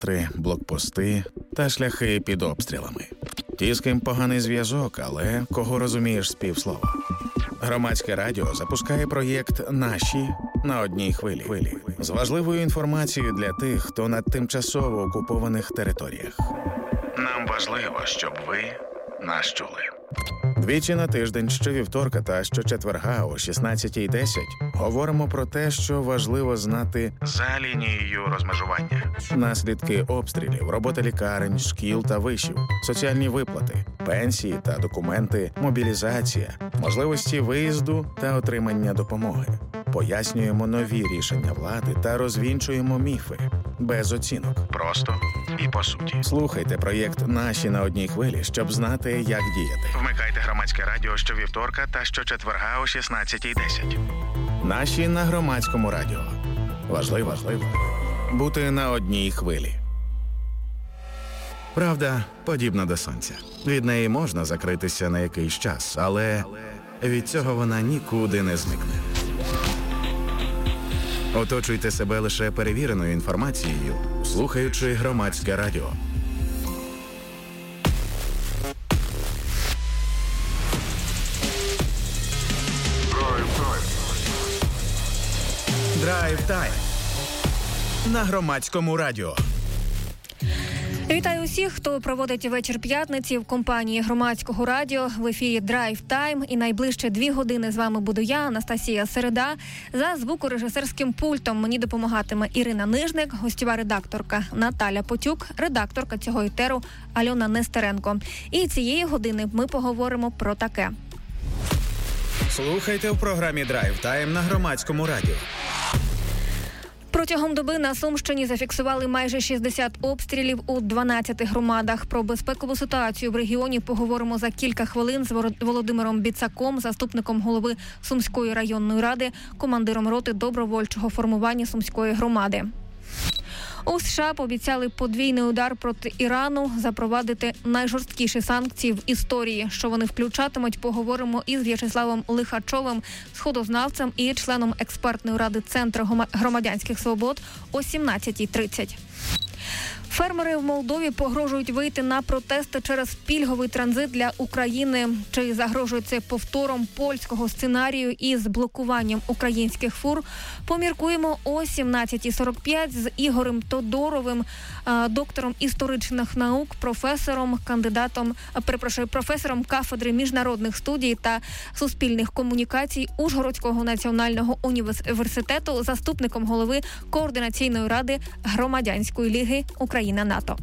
блокпости та шляхи під обстрілами. Ті, з ким поганий зв'язок, але кого розумієш з півслова. Громадське радіо запускає проєкт «Наші» на одній хвилі. З важливою інформацією для тих, хто на тимчасово окупованих територіях. Нам важливо, щоб ви нас чули. Двічі на тиждень, щовівторка та щочетверга о 16:10 говоримо про те, що важливо знати за лінією розмежування. Наслідки обстрілів, робота лікарень, шкіл та вишів, соціальні виплати, пенсії та документи, мобілізація, можливості виїзду та отримання допомоги. Пояснюємо нові рішення влади та розвінчуємо міфи. Без оцінок. Просто і по суті. Слухайте проєкт «Наші» на одній хвилі, щоб знати, як діяти. Вмикайте громадське радіо щовівторка та щочетверга о 16:10. «Наші» на громадському радіо. Важливо бути на одній хвилі. Правда подібна до сонця. Від неї можна закритися на якийсь час, але від цього вона нікуди не зникне. Оточуйте себе лише перевіреною інформацією, слухаючи громадське радіо. Драйв-тайм на громадському радіо. Вітаю усіх, хто проводить вечір п'ятниці в компанії громадського радіо. В ефірі Драйв Тайм. І найближче 2 години з вами буду я, Анастасія Середа. За звукорежисерським пультом мені допомагатиме Ірина Нижник, гостєва редакторка Наталя Потюк, редакторка цього етеру Альона Нестеренко. І цієї години ми поговоримо про таке. Слухайте в програмі Драйв Тайм на громадському радіо. Протягом доби на Сумщині зафіксували майже 60 обстрілів у 12 громадах. Про безпекову ситуацію в регіоні поговоримо за кілька хвилин з Володимиром Біцаком, заступником голови Сумської районної ради, командиром роти добровольчого формування Сумської громади. У США пообіцяли подвійний удар проти Ірану, запровадити найжорсткіші санкції в історії. Що вони включатимуть, поговоримо із В'ячеславом Лихачовим, сходознавцем і членом експертної ради Центру громадянських свобод о 17:30. Фермери в Молдові погрожують вийти на протести через пільговий транзит для України. Чи загрожує це повтором польського сценарію із блокуванням українських фур? Поміркуємо о 17:45 з Ігорем Тодоровим, доктором історичних наук, професором кафедри міжнародних студій та суспільних комунікацій Ужгородського національного університету, заступником голови Координаційної ради Громадянської ліги Україна-НАТО.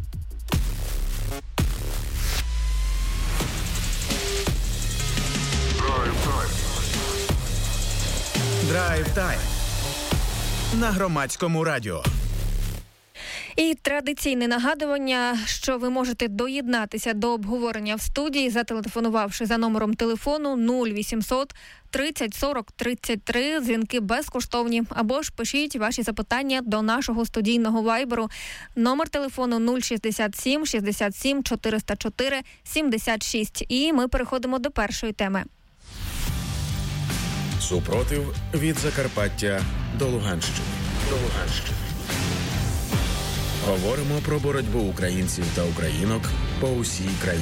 Драйв-тайм на громадському радіо. І традиційне нагадування, що ви можете доєднатися до обговорення в студії, зателефонувавши за номером телефону 0800 30 40 33, дзвінки безкоштовні, або ж пишіть ваші запитання до нашого студійного вайберу. Номер телефону 067 67 404 76. І ми переходимо до першої теми. Супротив від Закарпаття до Луганщини. Говоримо про боротьбу українців та українок по усій країні.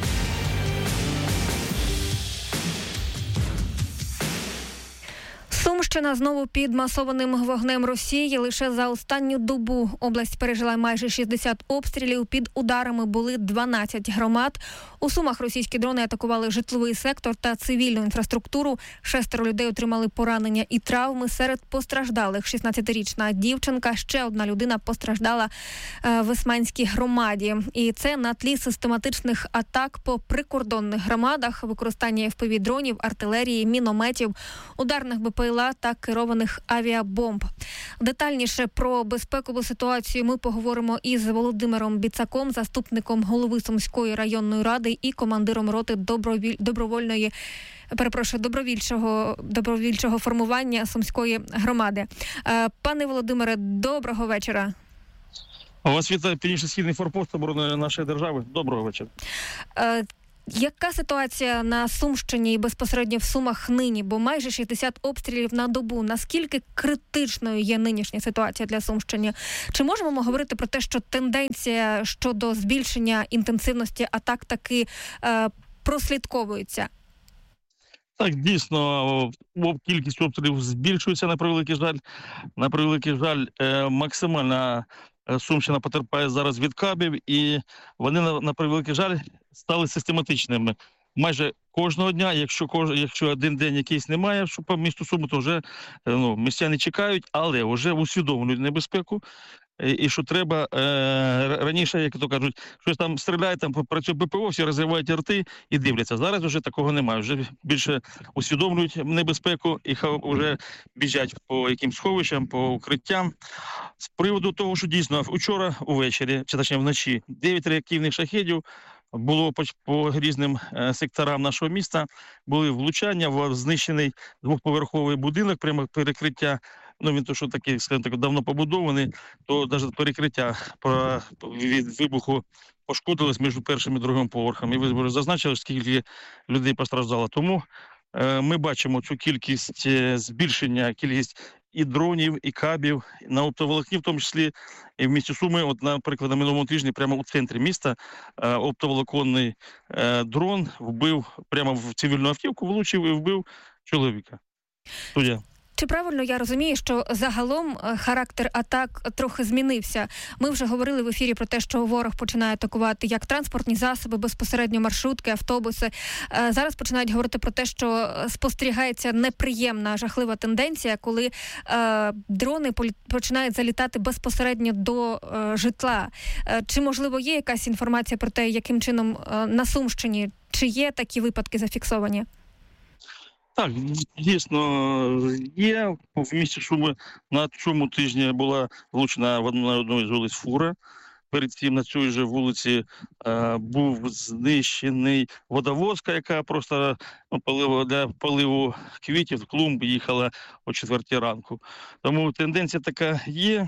Сумщина знову під масованим вогнем Росії. Лише за останню добу область пережила майже 60 обстрілів. Під ударами були 12 громад. У Сумах російські дрони атакували житловий сектор та цивільну інфраструктуру. 6 людей отримали поранення і травми. Серед постраждалих 16-річна дівчинка. Ще одна людина постраждала в Ісманській громаді. І це на тлі систематичних атак по прикордонних громадах, використання FPV-дронів, артилерії, мінометів, ударних БПЛА та керованих авіабомб. Детальніше про безпекову ситуацію ми поговоримо із Володимиром Біцаком, заступником голови Сумської районної ради і командиром роти добровільчого формування Сумської громади. Пане Володимире, доброго вечора. Вас вітає Північно-Східний форпост оборони нашої держави. Доброго вечора. Яка ситуація на Сумщині і безпосередньо в Сумах нині? Бо майже 60 обстрілів на добу. Наскільки критичною є нинішня ситуація для Сумщини? Чи можемо ми говорити про те, що тенденція щодо збільшення інтенсивності атак таки прослідковується? Так, дійсно, кількість обстрілів збільшується, на превеликий жаль. На превеликий жаль, максимально Сумщина потерпає зараз від кабів, і вони, на превеликий жаль, стали систематичними. Майже кожного дня, якщо один день якийсь немає, що по місту Суми, то вже містяни чекають, але вже усвідомлюють небезпеку. І що треба раніше, як то кажуть, щось там стріляє, там працює ППО, всі розривають рти і дивляться. Зараз вже такого немає. Вже більше усвідомлюють небезпеку і вже біжать по якимсь сховищам, по укриттям. З приводу того, що дійсно вчора увечері, чи точніше вночі, 9 реактивних шахедів було по різним секторам нашого міста, були влучання в знищений двохповерховий будинок, прямо перекриття. Він то, що такий, скажімо так, давно побудований, то навіть перекриття від вибуху пошкодилось між першим і другим поверхом. І ви вже зазначили, скільки людей постраждало. Тому ми бачимо цю кількість збільшення, кількість і дронів, і кабів, на оптоволокні, в тому числі і в місті Суми. От, наприклад, на минулому тижні прямо у центрі міста оптоволоконний дрон вбив, прямо в цивільну автівку влучив і вбив чоловіка. Студія. Чи правильно я розумію, що загалом характер атак трохи змінився? Ми вже говорили в ефірі про те, що ворог починає атакувати як транспортні засоби, безпосередньо маршрутки, автобуси. Зараз починають говорити про те, що спостерігається неприємна, жахлива тенденція, коли дрони починають залітати безпосередньо до житла. Чи, можливо, є якась інформація про те, яким чином на Сумщині, чи є такі випадки зафіксовані? Так, дійсно є. В місті Суми на цьому тижні була влучена на одній з вулиць фура. Перед цим на цій же вулиці був знищений водовозка, яка просто для поливу квітів, клумб їхала о 4 ранку. Тому тенденція така є.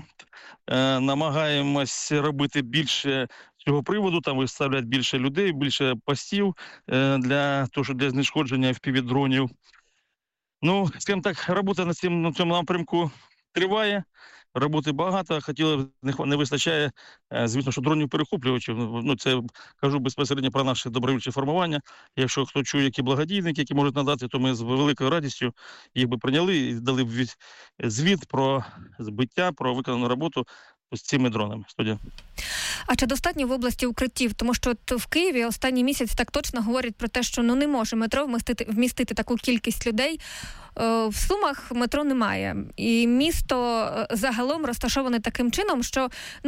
Намагаємось робити більше цього приводу, там виставляють більше людей, більше постів для того, щоб для знешкодження FPV-дронів. Скажімо так, робота на цьому напрямку триває, роботи багато, не вистачає, звісно, що дронів-перехоплювачів. Це кажу безпосередньо про наші добровольчі формування. Якщо хто чує, які благодійники, які можуть надати, то ми з великою радістю їх би прийняли і дали б звіт про збиття, про виконану роботу з цими дронами. Студія. А чи достатньо в області укриттів? Тому що в Києві останній місяць так точно говорять про те, що не може метро вмістити таку кількість людей. В Сумах метро немає. І місто загалом розташоване таким чином, що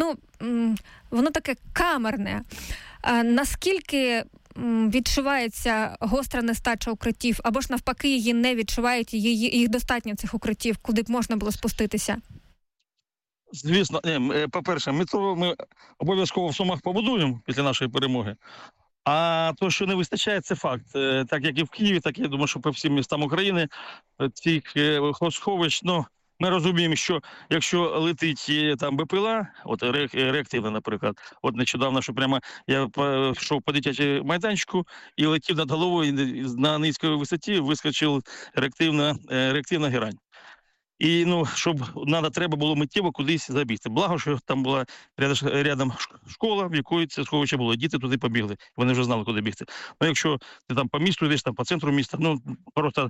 воно таке камерне. Наскільки відчувається гостра нестача укриттів, або ж навпаки її не відчувають, їх достатньо цих укриттів, куди б можна було спуститися? Звісно, по-перше, метро ми обов'язково в Сумах побудуємо після нашої перемоги. А то, що не вистачає, це факт. Так як і в Києві, так я думаю, що по всім містам України цих сховищ, ми розуміємо, що якщо летить там БПЛА, от реактивна, наприклад, от нещодавно, що прямо я йшов по дитячому майданчику і летів над головою, на низькій висоті вискочила реактивна герань. І, щоб треба було миттєво кудись забігти. Благо, що там була рядом школа, в якої це сховище було. Діти туди побігли. Вони вже знали, куди бігти. Якщо ти там по місту йдеш, там по центру міста, просто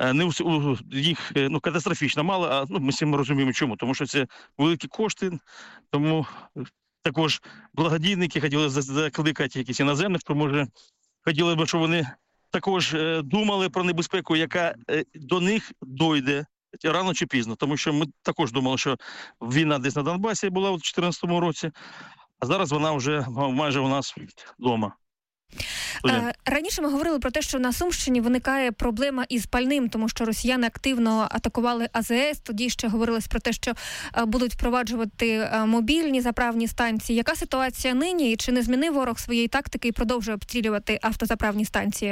їх катастрофічно мало, а ми всі розуміємо чому. Тому що це великі кошти, тому також благодійники хотіли закликати якісь іноземних, то може хотіли б, щоб вони також думали про небезпеку, яка до них дойде рано чи пізно, тому що ми також думали, що війна десь на Донбасі була у 2014 році, а зараз вона вже майже у нас вдома. Раніше ми говорили про те, що на Сумщині виникає проблема із пальним, тому що росіяни активно атакували АЗС, тоді ще говорилось про те, що будуть впроваджувати мобільні заправні станції. Яка ситуація нині, і чи не змінив ворог своєї тактики і продовжує обстрілювати автозаправні станції?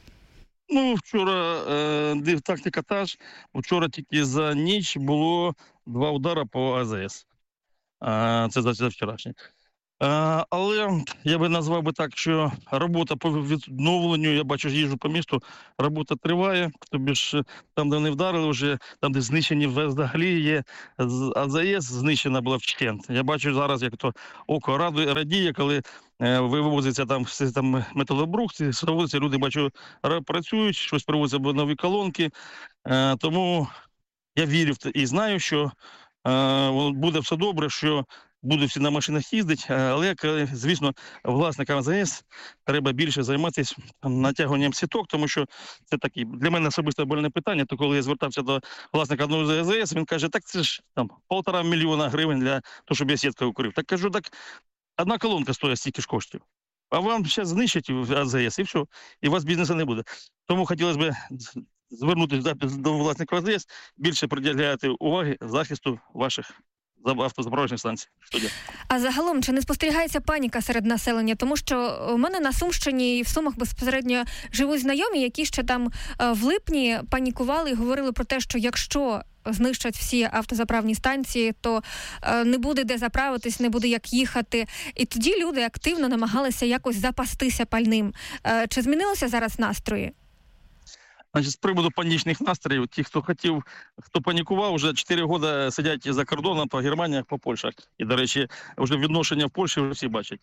Вчора тактика та ж. Вчора тільки за ніч було 2 удари по АЗС. Це за вчорашнє. Але я би назвав би так, що робота по відновленню, я бачу, їжджу по місту, робота триває, тобі ж там, де не вдарили вже, там, де знищені взагалі є, АЗС знищена була вщент. Я бачу зараз, як то око радіє, коли вивозиться там металобрухт, вивозиться, люди, бачу, працюють, щось привозять нові колонки, тому я вірю і знаю, що буде все добре, що будуть всі на машинах їздити, але, звісно, власникам АЗС треба більше займатися натягуванням сіток, тому що це таке для мене особисто больне питання. То коли я звертався до власника одного АЗС, він каже, так це ж там 1,5 мільйона гривень для того, щоб я сіткою укрив. Так кажу, так одна колонка стоїть стільки ж коштів. А вам зараз знищать АЗС і все, і у вас бізнесу не буде. Тому хотілося б звернутися до власників АЗС, більше приділяти уваги захисту ваших автозаправочних станцій. А загалом, чи не спостерігається паніка серед населення? Тому що у мене на Сумщині і в Сумах безпосередньо живуть знайомі, які ще там в липні панікували і говорили про те, що якщо знищать всі автозаправні станції, то не буде де заправитись, не буде як їхати. І тоді люди активно намагалися якось запастися пальним. Чи змінилися зараз настрої? Значить, з приводу панічних настроїв, ті, хто хотів, хто панікував, вже 4 роки сидять за кордоном по Германіях, по Польщах. І, до речі, вже відношення в Польщі вже всі бачать.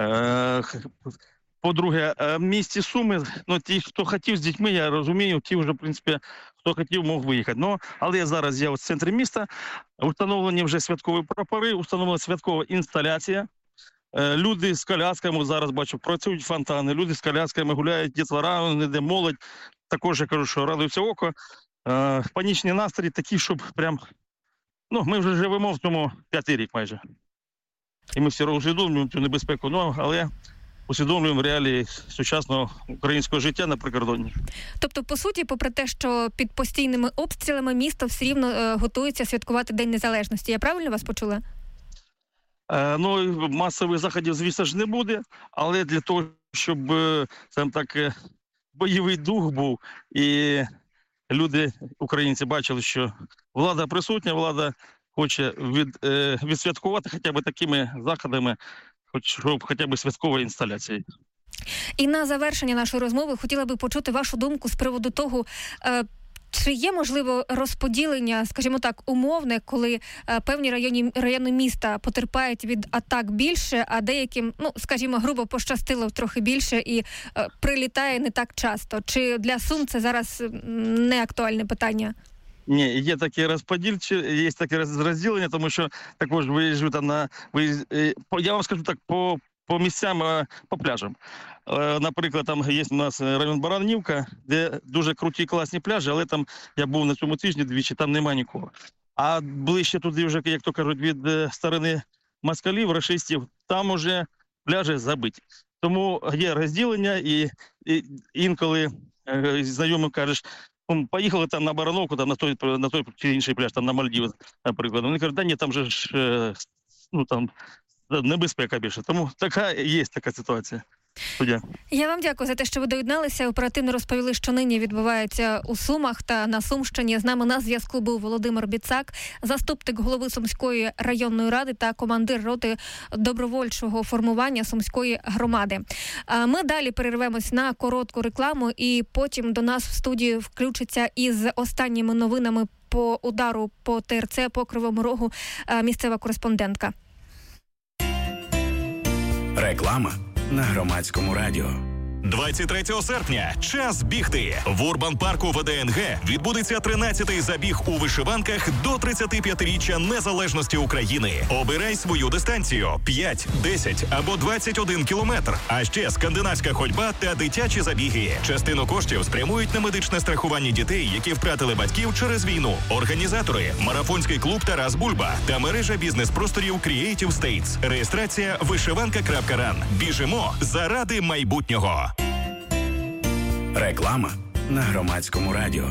По-друге, в місті Суми, ті, хто хотів з дітьми, я розумію, ті вже, в принципі, хто хотів, мог виїхати. Але зараз я в центрі міста, встановлені вже святкові прапори, встановлена святкова інсталяція. Люди з колясками, зараз бачу, працюють фонтани, люди з колясками гуляють, дітвора, де молодь. Також я кажу, що радується око. Панічні настрої такі, щоб прям... ми вже живемо в цьому 5-й рік майже. І ми всі усвідомлюємо цю небезпеку, але усвідомлюємо реалії сучасного українського життя на прикордонні. Тобто, по суті, попри те, що під постійними обстрілами місто все рівно готується святкувати День Незалежності. Я правильно вас почула? Масових заходів, звісно ж, не буде, але для того, щоб, скажімо так, бойовий дух був, і люди, українці, бачили, що влада присутня, влада хоче відсвяткувати хоча б такими заходами, хоча б святковою інсталяцією. І на завершення нашої розмови хотіла би почути вашу думку з приводу того, чи є, можливо, розподілення, скажімо так, умовне, коли певні райони міста потерпають від атак більше, а деяким, скажімо, грубо пощастило трохи більше і прилітає не так часто? Чи для Сум це зараз не актуальне питання? Ні, є таке є таке розділення, тому що також виїжджу там я вам скажу так, по місцям, по пляжам. Наприклад, там є у нас район Баранівка, де дуже круті, класні пляжі, але там я був на цьому тижні двічі, там немає нікого. А ближче туди вже, як то кажуть, від сторони москалів, рашистів, там уже пляжі забиті. Тому є розділення, і інколи знайомим кажеш, поїхали там на Барановку, там на той чи інший пляж, там на Мальдіви, наприклад. Вони кажуть, ні, там же ж, там небезпека більше. Тому є така ситуація. Я вам дякую за те, що ви доєдналися. Оперативно розповіли, що нині відбувається у Сумах та на Сумщині. З нами на зв'язку був Володимир Біцак, заступник голови Сумської районної ради та командир роти добровольчого формування Сумської громади. Ми далі перервемось на коротку рекламу і потім до нас в студію включиться із останніми новинами по удару по ТРЦ по Кривому Рогу місцева кореспондентка. Реклама на Громадському радіо. 23 серпня – час бігти. В Урбан-парку ВДНГ відбудеться 13-й забіг у вишиванках до 35-річчя незалежності України. Обирай свою дистанцію – 5, 10 або 21 кілометр. А ще скандинавська ходьба та дитячі забіги. Частину коштів спрямують на медичне страхування дітей, які втратили батьків через війну. Організатори – марафонський клуб «Тарас Бульба» та мережа бізнес-просторів Creative States. Реєстрація вишиванка.ран. Біжимо заради майбутнього. Реклама на Громадському радіо.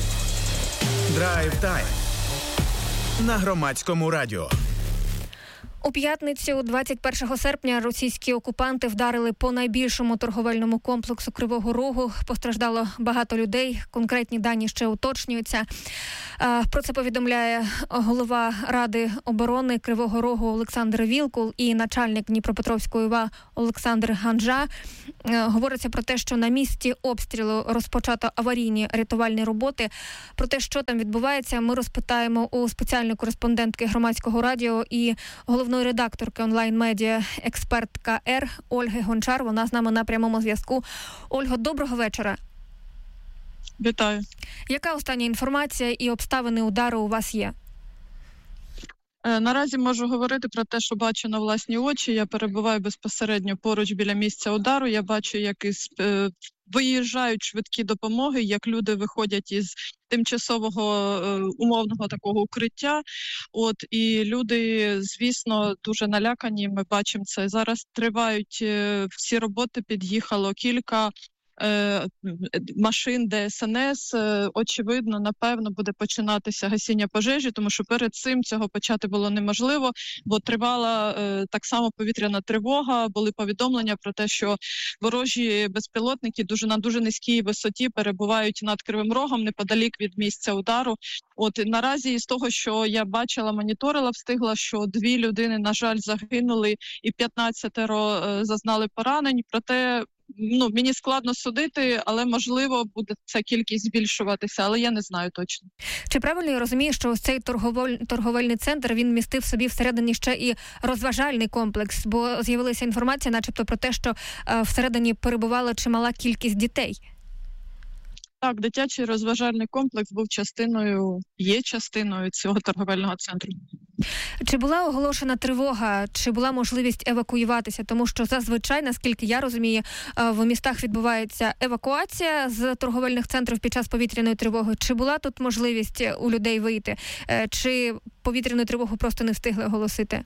Драйв-тайм на Громадському радіо. У п'ятницю, 21 серпня, російські окупанти вдарили по найбільшому торговельному комплексу Кривого Рогу. Постраждало багато людей. Конкретні дані ще уточнюються. Про це повідомляє голова Ради оборони Кривого Рогу Олександр Вілкул і начальник Дніпропетровської ОВА Олександр Ганжа. Говориться про те, що на місці обстрілу розпочато аварійні рятувальні роботи. Про те, що там відбувається, ми розпитаємо у спеціальної кореспондентки Громадського радіо і головної редакторки онлайн-медіа «Експерт КР» Ольги Гончар. Вона з нами на прямому зв'язку. Ольго, доброго вечора. Вітаю. Яка остання інформація і обставини удару у вас є? Наразі можу говорити про те, що бачу на власні очі. Я перебуваю безпосередньо поруч біля місця удару. Я бачу, як виїжджають швидкі допомоги, як люди виходять із тимчасового умовного такого укриття. І люди, звісно, дуже налякані. Ми бачимо це. Зараз тривають всі роботи, під'їхало кілька машин ДСНС. Очевидно, напевно, буде починатися гасіння пожежі, тому що перед цим цього почати було неможливо, бо тривала так само повітряна тривога, були повідомлення про те, що ворожі безпілотники на дуже низькій висоті перебувають над Кривим Рогом, неподалік від місця удару. Наразі із того, що я бачила, моніторила, встигла, що 2 людини, на жаль, загинули і 15 зазнали поранень. Проте мені складно судити, але, можливо, буде ця кількість збільшуватися, але я не знаю точно. Чи правильно я розумію, що ось цей торговельний центр, він містив собі всередині ще і розважальний комплекс? Бо з'явилася інформація начебто про те, що всередині перебувала чимала кількість дітей. Так, дитячий розважальний комплекс є частиною цього торговельного центру. Чи була оголошена тривога, чи була можливість евакуюватися? Тому що зазвичай, наскільки я розумію, в містах відбувається евакуація з торговельних центрів під час повітряної тривоги. Чи була тут можливість у людей вийти? Чи повітряну тривогу просто не встигли оголосити?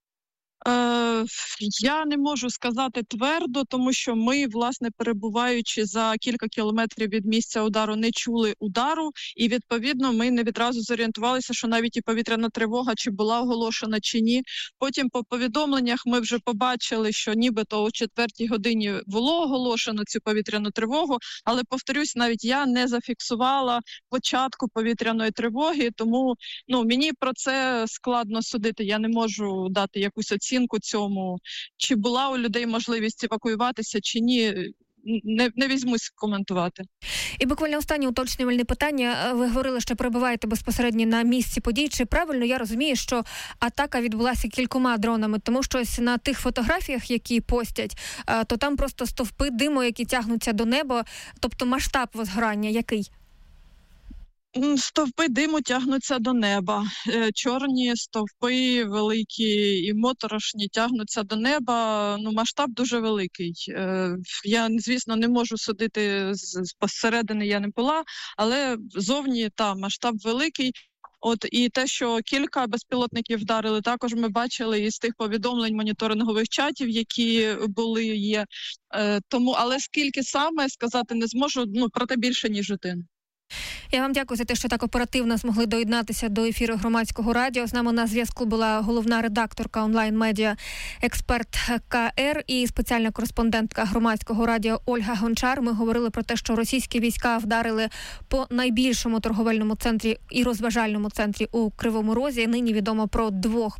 Я не можу сказати твердо, тому що ми, власне, перебуваючи за кілька кілометрів від місця удару, не чули удару, і, відповідно, ми не відразу зорієнтувалися, що навіть і повітряна тривога, чи була оголошена, чи ні. Потім по повідомленнях ми вже побачили, що нібито о 4-й годині було оголошено цю повітряну тривогу, але, повторюсь, навіть я не зафіксувала початку повітряної тривоги, тому мені про це складно судити. Я не можу дати якусь оцінку цьому, чи була у людей можливість евакуюватися, чи ні, не візьмусь коментувати. І буквально останнє уточнювальне питання. Ви говорили, що перебуваєте безпосередньо на місці подій. Чи правильно я розумію, що атака відбулася кількома дронами? Тому що ось на тих фотографіях, які постять, то там просто стовпи диму, які тягнуться до неба. Тобто масштаб возгорання який? Стовпи диму тягнуться до неба. Чорні стовпи, великі і моторошні, тягнуться до неба. Масштаб дуже великий. Я, звісно, не можу судити зсередини, я не була, але зовні, масштаб великий. І те, що кілька безпілотників вдарили, також ми бачили із тих повідомлень моніторингових чатів, які є. Але скільки саме, сказати не зможу, проте більше, ніж один. Я вам дякую за те, що так оперативно змогли доєднатися до ефіру Громадського радіо. З нами на зв'язку була головна редакторка онлайн-медіа «Експерт КР» і спеціальна кореспондентка Громадського радіо Ольга Гончар. Ми говорили про те, що російські війська вдарили по найбільшому торговельному центрі і розважальному центрі у Кривому Розі. Нині відомо про 2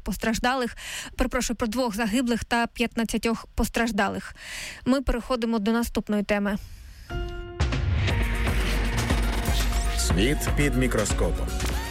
загиблих та 15 постраждалих. Ми переходимо до наступної теми. Світ під мікроскопом.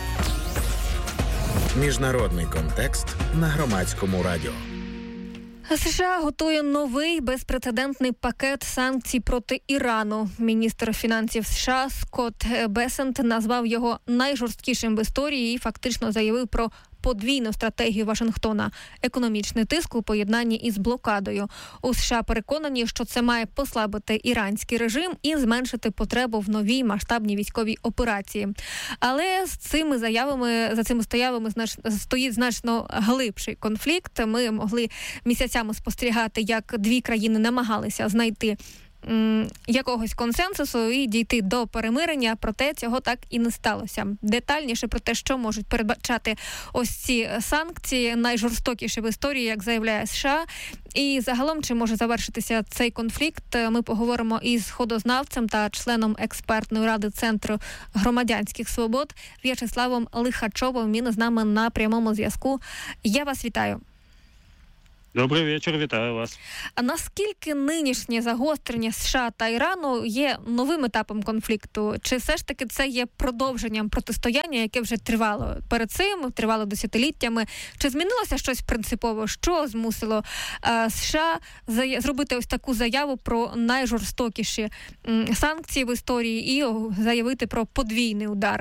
Міжнародний контекст на Громадському радіо. США готує новий безпрецедентний пакет санкцій проти Ірану. Міністр фінансів США Скотт Бесент назвав його найжорсткішим в історії і фактично заявив про подвійну стратегію Вашингтона – економічний тиск у поєднанні із блокадою. У США переконані, що це має послабити іранський режим і зменшити потребу в новій масштабній військовій операції. Але за цими заявами стоїть значно глибший конфлікт. Ми могли місяцями спостерігати, як 2 країни намагалися знайти якогось консенсусу і дійти до перемирення, проте цього так і не сталося. Детальніше про те, що можуть передбачати ось ці санкції, найжорстокіші в історії, як заявляє США, і загалом, чи може завершитися цей конфлікт, ми поговоримо із сходознавцем та членом експертної ради Центру громадянських свобод В'ячеславом Лихачовим. Він з нами на прямому зв'язку. Я вас вітаю. Добрий вечір, вітаю вас. А наскільки нинішнє загострення США та Ірану є новим етапом конфлікту? Чи все ж таки це є продовженням протистояння, яке вже тривало перед цим, тривало десятиліттями? Чи змінилося щось принципово? Що змусило США зробити ось таку заяву про найжорстокіші санкції в історії і заявити про подвійний удар?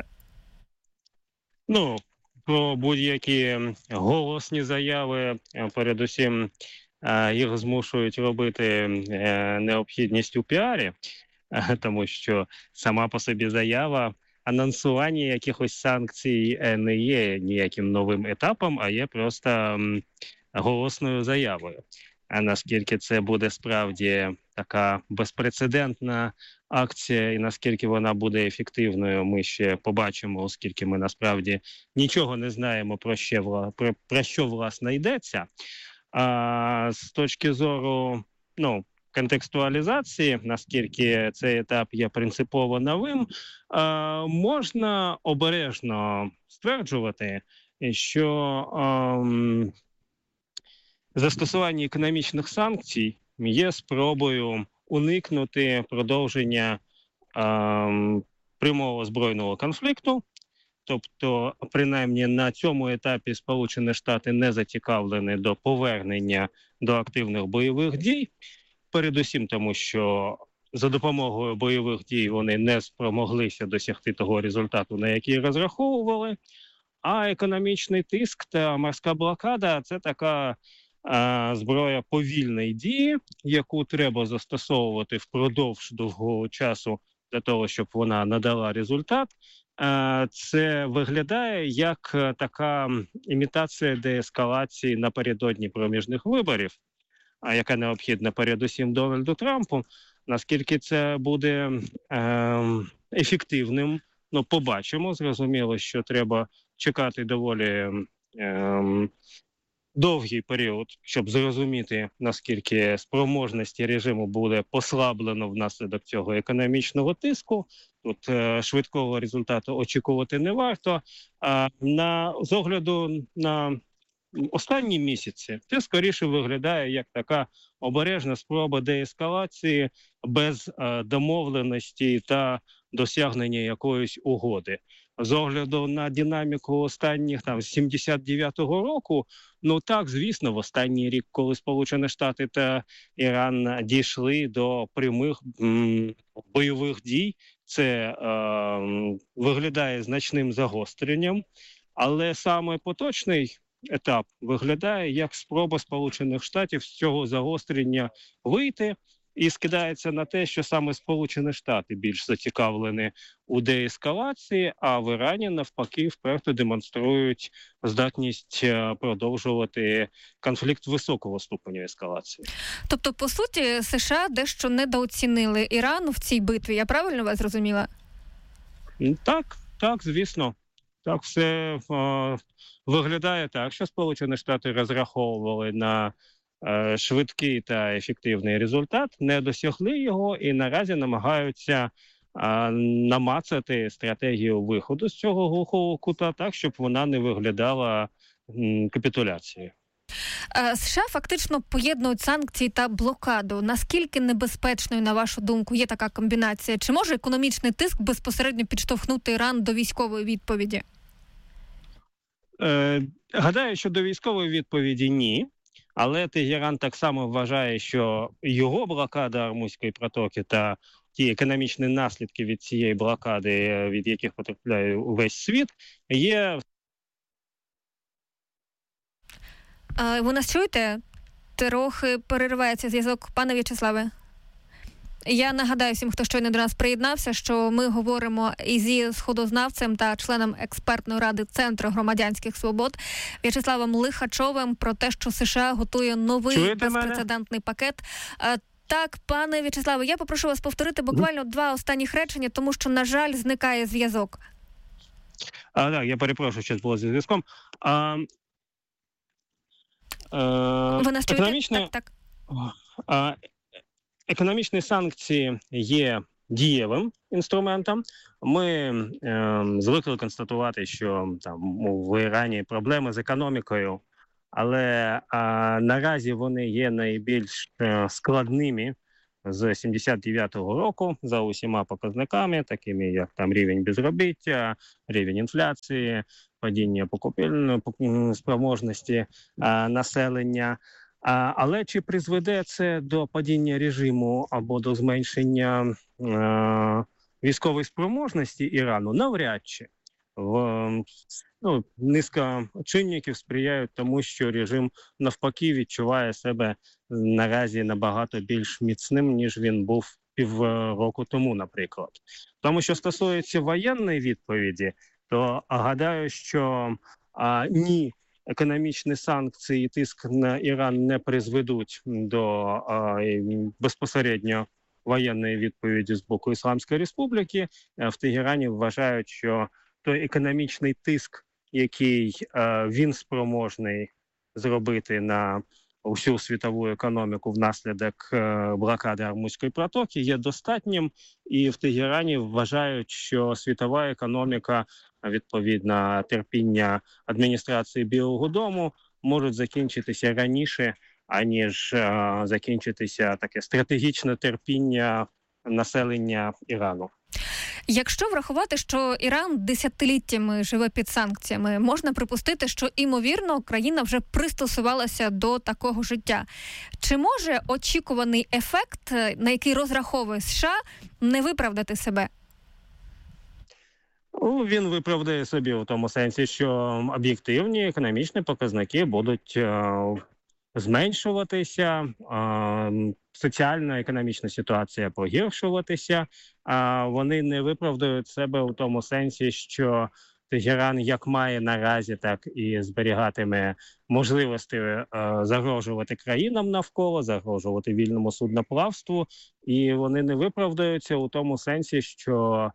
Про будь-які голосні заяви, передусім, їх змушують робити необхідність у піарі, тому що сама по собі заява, анонсування якихось санкцій не є ніяким новим етапом, а є просто голосною заявою. А наскільки це буде справді така безпрецедентна акція і наскільки вона буде ефективною, ми ще побачимо, оскільки ми насправді нічого не знаємо, про що власне йдеться. А з точки зору контекстуалізації, наскільки цей етап є принципово новим, можна обережно стверджувати, що застосування економічних санкцій є спробою уникнути продовження прямого збройного конфлікту. Тобто, принаймні на цьому етапі Сполучені Штати не зацікавлені до повернення до активних бойових дій. Передусім тому, що за допомогою бойових дій вони не спромоглися досягти того результату, на який розраховували. А економічний тиск та морська блокада – це така зброя повільної дії, яку треба застосовувати впродовж довгого часу для того, щоб вона надала результат. Це виглядає як така імітація деескалації напередодні проміжних виборів, яка необхідна передусім Дональду Трампу. Наскільки це буде ефективним, побачимо. Зрозуміло, що треба чекати доволі довгий період, щоб зрозуміти, наскільки спроможності режиму буде послаблено внаслідок цього економічного тиску. Тут швидкого результату очікувати не варто. З огляду на останні місяці це скоріше виглядає як така обережна спроба деескалації без домовленості та досягнення якоїсь угоди. З огляду на динаміку останніх з 79-го року, так, звісно, в останній рік, коли Сполучені Штати та Іран дійшли до прямих бойових дій, це виглядає значним загостренням, але саме поточний етап виглядає як спроба Сполучених Штатів з цього загострення вийти, і скидається на те, що саме Сполучені Штати більш зацікавлені у деескалації, а в Ірані, навпаки, вперто демонструють здатність продовжувати конфлікт високого ступеню ескалації. Тобто, по суті, США дещо недооцінили Іран в цій битві. Я правильно вас зрозуміла? Так, звісно. Так, все виглядає так, що Сполучені Штати розраховували на швидкий та ефективний результат, не досягли його і наразі намагаються намацати стратегію виходу з цього глухого кута так, щоб вона не виглядала капітуляцією. США фактично поєднують санкції та блокаду. Наскільки небезпечною, на вашу думку, є така комбінація? Чи може економічний тиск безпосередньо підштовхнути Іран до військової відповіді? Гадаю, що до військової відповіді ні. Але Тегеран так само вважає, що його блокада Ормузької протоки та ті економічні наслідки від цієї блокади, від яких потрапляє увесь світ, є... Ви нас чуєте? Трохи переривається зв'язок. Пане В'ячеславе. Я нагадаю всім, хто щойно до нас приєднався, що ми говоримо зі сходознавцем та членом експертної ради Центру громадянських свобод В'ячеславом Лихачовим про те, що США готує новий безпрецедентний пакет. Так, пане В'ячеславе, я попрошу вас повторити буквально 2 останніх речення, тому що, на жаль, зникає зв'язок. Так, я перепрошую, що було зі зв'язком. Ви нас чуєте? Так. Економічні санкції є дієвим інструментом. Ми звикли констатувати, що там в Ірані проблеми з економікою, але наразі вони є найбільш складними з 79-го року за усіма показниками, такими як там рівень безробіття, рівень інфляції, падіння покупельної спроможності населення. Але чи призведе це до падіння режиму або до зменшення військової спроможності Ірану? Навряд чи. Низка чинників сприяють тому, що режим навпаки відчуває себе наразі набагато більш міцним, ніж він був півроку тому, наприклад. Тому що стосується воєнної відповіді, то гадаю, що ні, економічні санкції і тиск на Іран не призведуть до безпосередньо воєнної відповіді з боку Ісламської Республіки. В Тегерані вважають, що той економічний тиск, який він спроможний зробити на всю світову економіку внаслідок блокади Ормузької протоки, є достатнім. І в Тегерані вважають, що світова економіка, відповідно, терпіння адміністрації Білого дому можуть закінчитися раніше, аніж закінчитися таке стратегічне терпіння населення Ірану. Якщо врахувати, що Іран десятиліттями живе під санкціями, можна припустити, що, ймовірно, країна вже пристосувалася до такого життя. Чи може очікуваний ефект, на який розраховує США, не виправдати себе? Він виправдає собі у тому сенсі, що об'єктивні економічні показники будуть зменшуватися, соціально-економічна ситуація погіршуватися, вони не виправдають себе у тому сенсі, що Тегеран як має наразі, так і зберігатиме можливості загрожувати країнам навколо, загрожувати вільному судноплавству, і вони не виправдаються у тому сенсі, що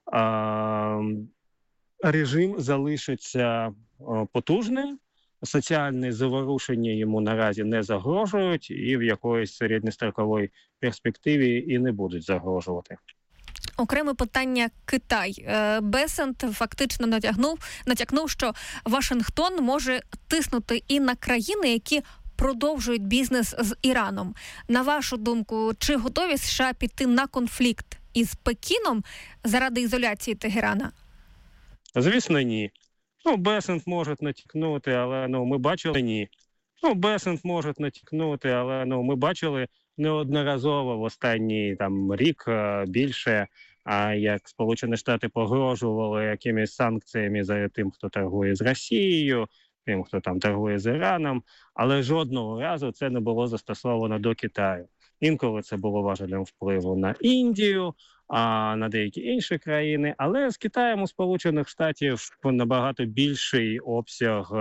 режим залишиться потужним, соціальні заворушення йому наразі не загрожують і в якоїсь середньостроковій перспективі і не будуть загрожувати. Окреме питання Китай. Бесент фактично натякнув, що Вашингтон може тиснути і на країни, які продовжують бізнес з Іраном. На вашу думку, чи готові США піти на конфлікт із Пекіном заради ізоляції Тегерана? Звісно, ні. Бесент може натякнути, але ми бачили ні. Бесент може натякнути, але ми бачили неодноразово в останній рік більше, як Сполучені Штати погрожували якимись санкціями за тим, хто торгує з Росією, тим, хто там торгує з Іраном, але жодного разу це не було застосовано до Китаю. Інколи це було важелем впливу на Індію, на деякі інші країни, але з Китаєм у Сполучених Штатів набагато більший обсяг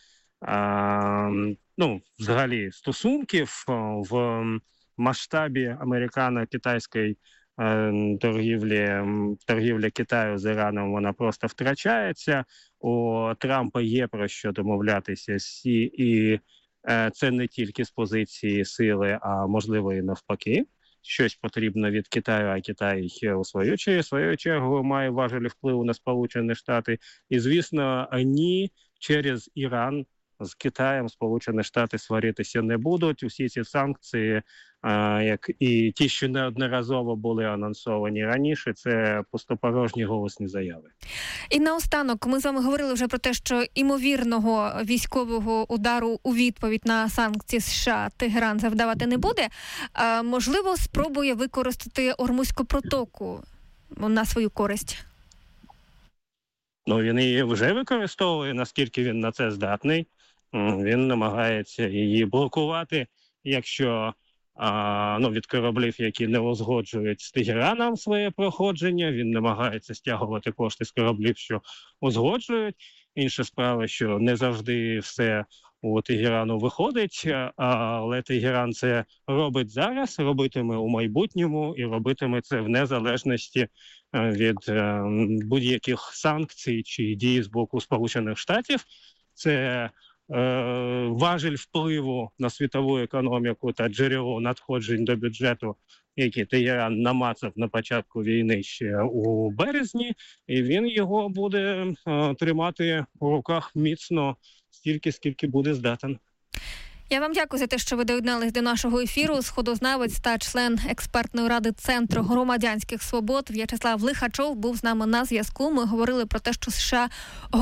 взагалі стосунків в масштабі американо-китайської торгівля Китаю з Іраном, вона просто втрачається. У Трампа є про що домовлятися і це не тільки з позиції сили, а можливо і навпаки. Щось потрібно від Китаю, а Китай у свою чергу має важелі впливу на Сполучені Штати. І, звісно, ні, через Іран з Китаєм Сполучені Штати сваритися не будуть. Усі ці санкції, як і ті, що неодноразово були анонсовані раніше, це пустопорожні голосні заяви. І наостанок, ми з вами говорили вже про те, що імовірного військового удару у відповідь на санкції США Тегеран завдавати не буде. Можливо, спробує використати Ормузьку протоку на свою користь? Він її вже використовує, наскільки він на це здатний. Він намагається її блокувати, якщо від кораблів, які не узгоджують з Тегераном своє проходження, він намагається стягувати кошти з кораблів, що узгоджують. Інша справа, що не завжди все у Тегерану виходить, але Тегеран це робить зараз, робитиме у майбутньому і робитиме це в незалежності від будь-яких санкцій чи дій з боку Сполучених Штатів. Це важіль впливу на світову економіку та джерело надходжень до бюджету, які Тегеран намацав на початку війни ще у березні, і він його буде тримати у руках міцно стільки, скільки буде здатен. Я вам дякую за те, що ви доєднались до нашого ефіру. Сходознавець та член експертної ради Центру громадянських свобод В'ячеслав Лихачов був з нами на зв'язку. Ми говорили про те, що США